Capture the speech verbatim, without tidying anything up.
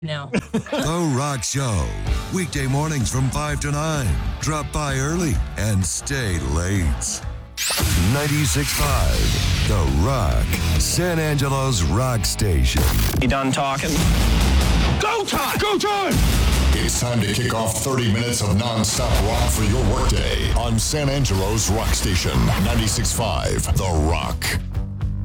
now. The Rock Show. Weekday mornings from five to nine. Drop by early and stay late. ninety-six point five. The Rock. San Angelo's rock station. You done talking? Go time! Go time! It's time to kick off thirty minutes of non-stop rock for your workday on San Angelo's rock station. ninety-six point five. The Rock.